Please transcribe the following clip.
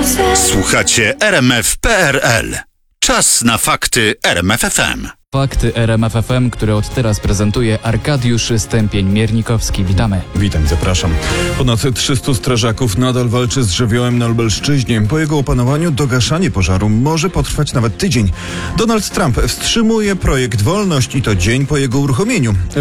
Słuchacie RMF.pl. Czas na fakty RMF FM. Fakty RMF FM, które od teraz prezentuje Arkadiusz Stępień-Miernikowski. Witamy. Witam, zapraszam. Ponad 300 strażaków nadal walczy z żywiołem na Lubelszczyźnie. Po jego opanowaniu dogaszanie pożaru może potrwać nawet tydzień. Donald Trump wstrzymuje projekt Wolność i to dzień po jego uruchomieniu.